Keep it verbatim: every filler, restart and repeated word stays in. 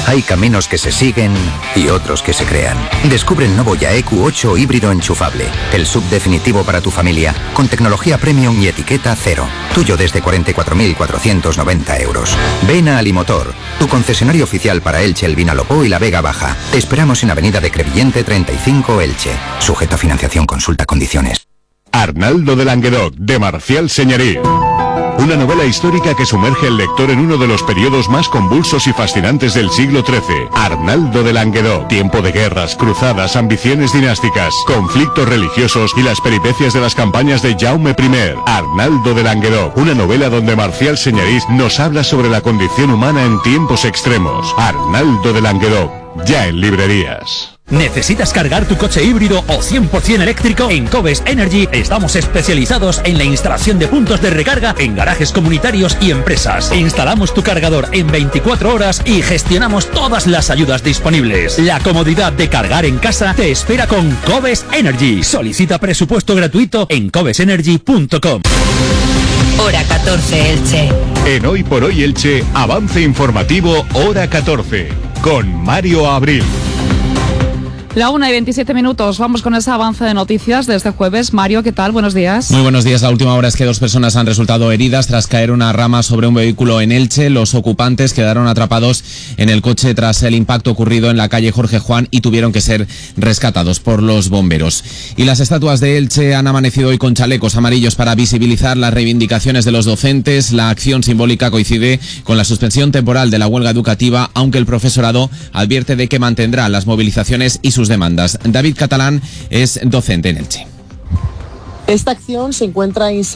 Hay caminos que se siguen y otros que se crean. Descubre el nuevo Ya E Q ocho híbrido enchufable. El sub definitivo para tu familia, con tecnología premium y etiqueta cero. Tuyo desde cuarenta y cuatro mil cuatrocientos noventa euros. Ven a Alimotor, tu concesionario oficial para Elche, El Vinalopó y la Vega Baja. Te esperamos en Avenida de Crevillente treinta y cinco, Elche. Sujeto a financiación, consulta condiciones. Arnaldo de Languedoc, de Marcial Señerí. Una novela histórica que sumerge al lector en uno de los periodos más convulsos y fascinantes del siglo trece. Arnaldo de Languedoc. Tiempo de guerras, cruzadas, ambiciones dinásticas, conflictos religiosos y las peripecias de las campañas de Jaume primero. Arnaldo de Languedoc. Una novela donde Marcial Señerí nos habla sobre la condición humana en tiempos extremos. Arnaldo de Languedoc. Ya en librerías. ¿Necesitas cargar tu coche híbrido o cien por ciento eléctrico? En Cobes Energy estamos especializados en la instalación de puntos de recarga en garajes comunitarios y empresas. Instalamos tu cargador en veinticuatro horas y gestionamos todas las ayudas disponibles. La comodidad de cargar en casa te espera con Cobes Energy. Solicita presupuesto gratuito en cobes energy punto com. Hora catorce, Elche. En Hoy por Hoy Elche, avance informativo Hora catorce, con Mario Abril. La una y veintisiete minutos, vamos con ese avance de noticias de este jueves. Mario, ¿qué tal? Buenos días. Muy buenos días. La última hora es que dos personas han resultado heridas tras caer una rama sobre un vehículo en Elche. Los ocupantes quedaron atrapados en el coche tras el impacto ocurrido en la calle Jorge Juan y tuvieron que ser rescatados por los bomberos. Y las estatuas de Elche han amanecido hoy con chalecos amarillos para visibilizar las reivindicaciones de los docentes. La acción simbólica coincide con la suspensión temporal de la huelga educativa, aunque el profesorado advierte de que mantendrá las movilizaciones y sus demandas. David Catalán es docente en Elche. Esta acción se encuentra